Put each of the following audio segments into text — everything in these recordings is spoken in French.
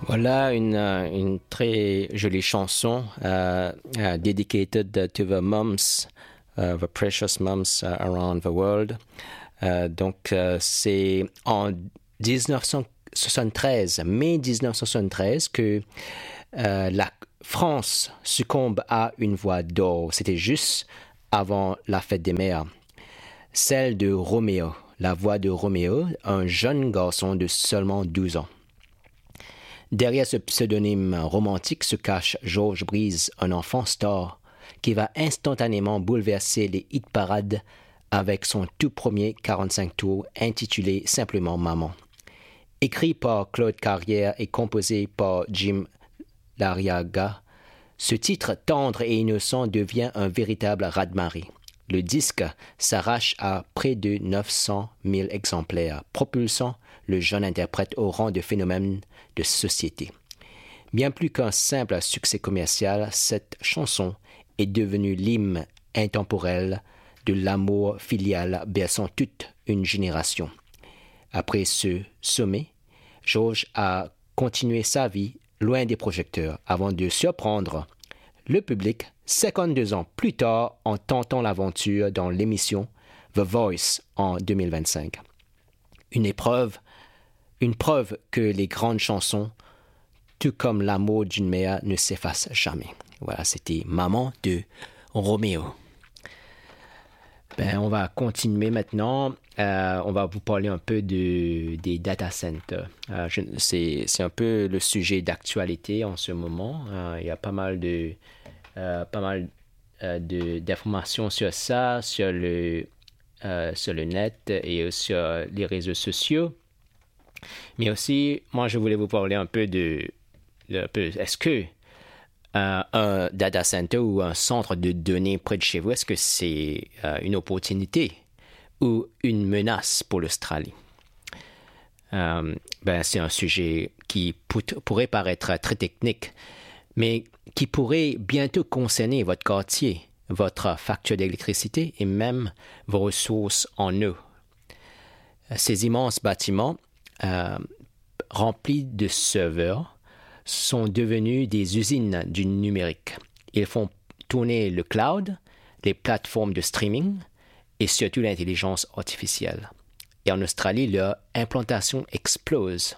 Voilà une très jolie chanson dedicated to the moms, the precious moms around the world. C'est en 1973, mai 1973, que la France succombe à une voix d'or. C'était juste avant la fête des mères. Celle de Roméo, la voix de Roméo, un jeune garçon de seulement 12 ans. Derrière ce pseudonyme romantique se cache Georges Brise, un enfant star qui va instantanément bouleverser les hit-parades avec son tout premier 45 tours intitulé simplement Maman. Écrit par Claude Carrière et composé par Jim Lariaga, ce titre tendre et innocent devient un véritable raz-de-marée. Le disque s'arrache à près de 900 000 exemplaires, propulsant le jeune interprète au rang de phénomène de société. Bien plus qu'un simple succès commercial, cette chanson est devenue l'hymne intemporel de l'amour filial berçant toute une génération. Après ce sommet, Georges a continué sa vie loin des projecteurs avant de surprendre le public 52 ans plus tard en tentant l'aventure dans l'émission The Voice en 2025. Une preuve que les grandes chansons, tout comme l'amour d'une mère, ne s'effacent jamais. Voilà, c'était Maman de Roméo. On va continuer maintenant. On va vous parler un peu des data centers. C'est un peu le sujet d'actualité en ce moment. Il y a pas mal d'informations sur ça, sur le net et sur les réseaux sociaux. Mais aussi, moi, je voulais vous parler un peu est-ce que un data center ou un centre de données près de chez vous, est-ce que c'est une opportunité ou une menace pour l'Australie? C'est un sujet qui pourrait paraître très technique, mais qui pourrait bientôt concerner votre quartier, votre facture d'électricité et même vos ressources en eau. Ces immenses bâtiments remplis de serveurs sont devenus des usines du numérique. Ils font tourner le cloud, les plateformes de streaming et surtout l'intelligence artificielle. Et en Australie, leur implantation explose.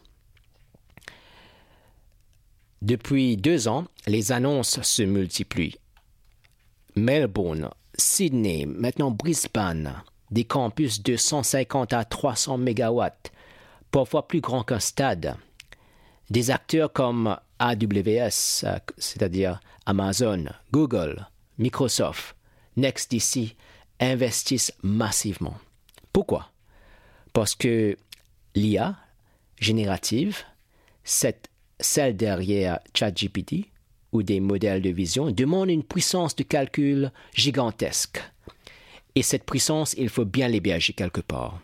Depuis 2 ans, les annonces se multiplient. Melbourne, Sydney, maintenant Brisbane, des campus de 150 à 300 mégawatts, parfois plus grands qu'un stade. Des acteurs comme AWS, c'est-à-dire Amazon, Google, Microsoft, NextDC, investissent massivement. Pourquoi? Parce que l'IA générative, celle derrière ChatGPT ou des modèles de vision, demande une puissance de calcul gigantesque. Et cette puissance, il faut bien l'héberger quelque part.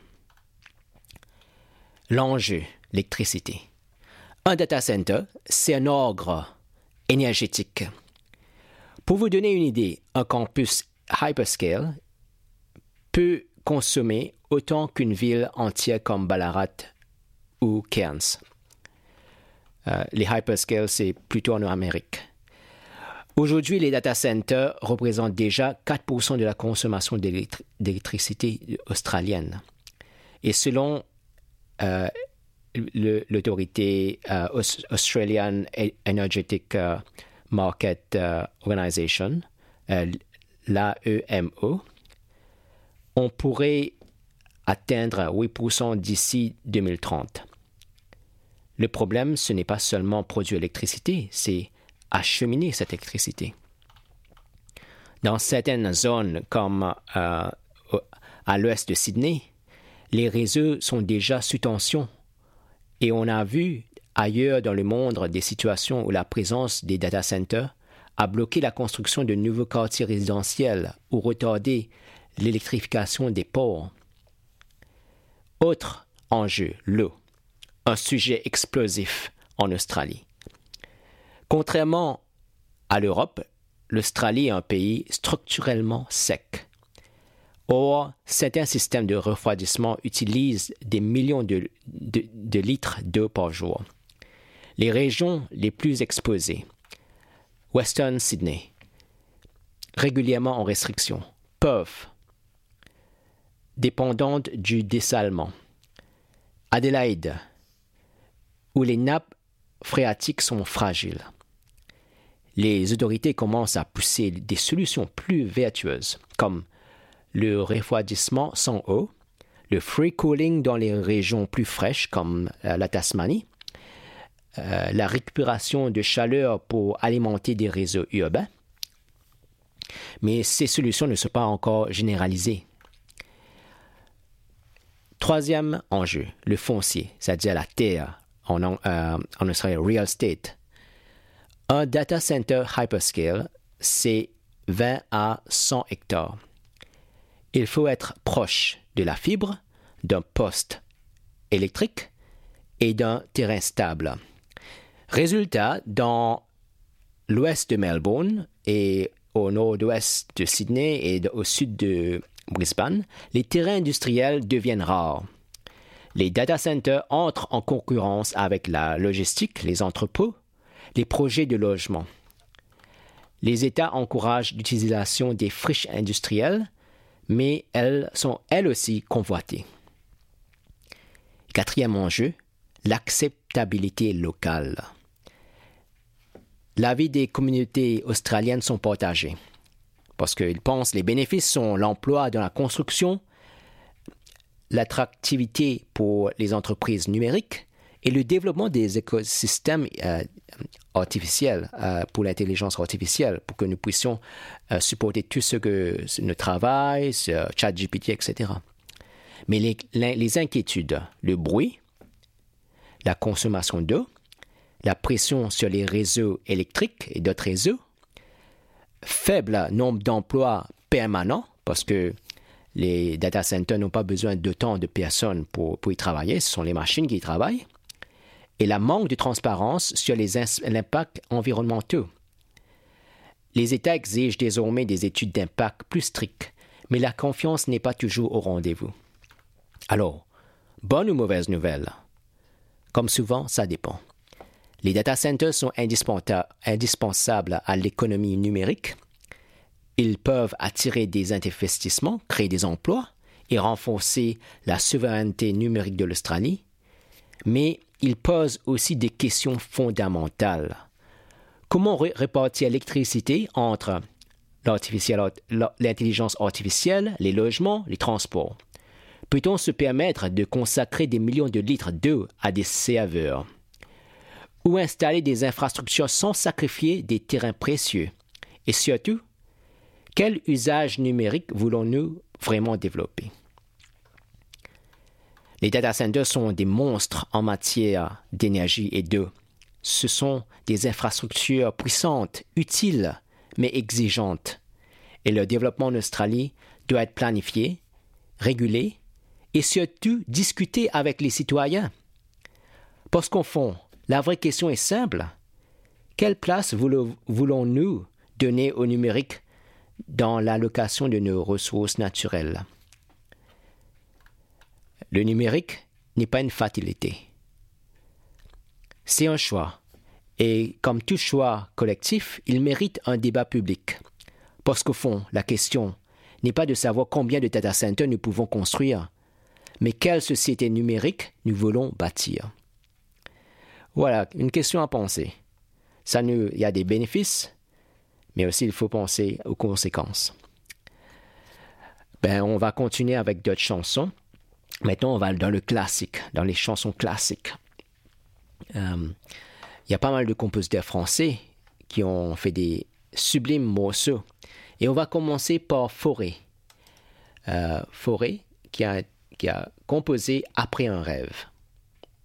L'enjeu, l'électricité. Un data center, c'est un ogre énergétique. Pour vous donner une idée, un campus hyperscale peut consommer autant qu'une ville entière comme Ballarat ou Cairns. Les hyperscales, c'est plutôt en Amérique. Aujourd'hui, les data centers représentent déjà 4% de la consommation d'électricité australienne. Et selon l'autorité Australian Energetic Market Organization, l'AEMO, on pourrait atteindre 8% d'ici 2030. Le problème, ce n'est pas seulement produire l'électricité, c'est acheminer cette électricité. Dans certaines zones, comme à l'ouest de Sydney, les réseaux sont déjà sous tension. Et on a vu ailleurs dans le monde des situations où la présence des data centers a bloqué la construction de nouveaux quartiers résidentiels ou retardé l'électrification des ports. Autre enjeu, l'eau. Un sujet explosif en Australie. Contrairement à l'Europe, l'Australie est un pays structurellement sec. Or, certains systèmes de refroidissement utilisent des millions de litres d'eau par jour. Les régions les plus exposées. Western Sydney, régulièrement en restriction. Perth, dépendante du dessalement. Adélaïde, où les nappes phréatiques sont fragiles. Les autorités commencent à pousser des solutions plus vertueuses, comme le refroidissement sans eau, le free cooling dans les régions plus fraîches comme la Tasmanie, la récupération de chaleur pour alimenter des réseaux urbains. Mais ces solutions ne sont pas encore généralisées. Troisième enjeu, le foncier, c'est-à-dire la terre, en Australie, real estate. Un data center hyperscale, c'est 20 à 100 hectares. Il faut être proche de la fibre, d'un poste électrique et d'un terrain stable. Résultat, dans l'ouest de Melbourne et au nord-ouest de Sydney et au sud de Brisbane, les terrains industriels deviennent rares. Les data centers entrent en concurrence avec la logistique, les entrepôts, les projets de logement. Les États encouragent l'utilisation des friches industrielles, mais elles sont elles aussi convoitées. Quatrième enjeu, l'acceptabilité locale. L'avis des communautés australiennes sont partagés parce qu'ils pensent que les bénéfices sont l'emploi dans la construction, l'attractivité pour les entreprises numériques et le développement des écosystèmes artificiels pour l'intelligence artificielle, pour que nous puissions supporter tout ce que nous travaillons, ChatGPT, etc. Mais les inquiétudes, le bruit, la consommation d'eau, la pression sur les réseaux électriques et d'autres réseaux, faible nombre d'emplois permanents, parce que les data centers n'ont pas besoin d'autant de personnes pour y travailler, ce sont les machines qui y travaillent, et la manque de transparence sur l'impact environnementaux. Les États exigent désormais des études d'impact plus strictes, mais la confiance n'est pas toujours au rendez-vous. Alors, bonne ou mauvaise nouvelle? Comme souvent, ça dépend. Les data centers sont indispensables à l'économie numérique. Ils peuvent attirer des investissements, créer des emplois et renforcer la souveraineté numérique de l'Australie. Mais ils posent aussi des questions fondamentales. Comment répartir l'électricité entre l'intelligence artificielle, les logements, les transports? Peut-on se permettre de consacrer des millions de litres d'eau à des serveurs? Ou installer des infrastructures sans sacrifier des terrains précieux? Et surtout, quel usage numérique voulons-nous vraiment développer? Les data centers sont des monstres en matière d'énergie et d'eau. Ce sont des infrastructures puissantes, utiles, mais exigeantes. Et leur développement en Australie doit être planifié, régulé et surtout discuté avec les citoyens. Parce qu'au fond, la vraie question est simple. Quelle place voulons-nous donner au numérique dans l'allocation de nos ressources naturelles? Le numérique n'est pas une fatalité. C'est un choix. Et comme tout choix collectif, il mérite un débat public. Parce qu'au fond, la question n'est pas de savoir combien de data centers nous pouvons construire, mais quelle société numérique nous voulons bâtir. Voilà, une question à penser. Il y a des bénéfices, mais aussi il faut penser aux conséquences. On va continuer avec d'autres chansons. Maintenant, on va dans le classique, dans les chansons classiques. Il y a pas mal de compositeurs français qui ont fait des sublimes morceaux. Et on va commencer par Fauré. Fauré qui a composé Après un rêve.